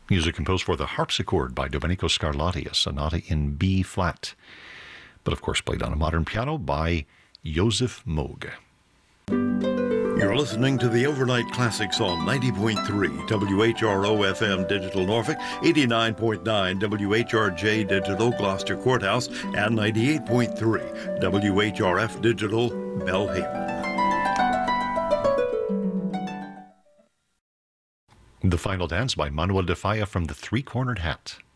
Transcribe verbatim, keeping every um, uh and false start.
Music composed for the harpsichord by Domenico Scarlatti, a sonata in B flat, but of course played on a modern piano by Joseph Moog. You're listening to the Overnight Classics on ninety point three W H R O F M Digital Norfolk, eighty-nine point nine W H R J Digital Gloucester Courthouse, and ninety-eight point three W H R F Digital Belhaven. The Final Dance by Manuel de Falla from the Three-Cornered Hat.